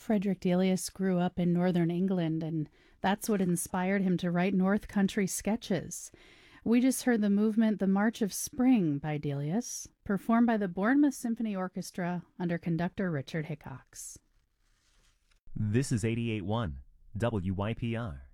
Frederick Delius grew up in northern England, and that's what inspired him to write North Country sketches. We just heard the movement The March of Spring by Delius, performed by the Bournemouth Symphony Orchestra under conductor Richard Hickox. This is 88.1 WYPR.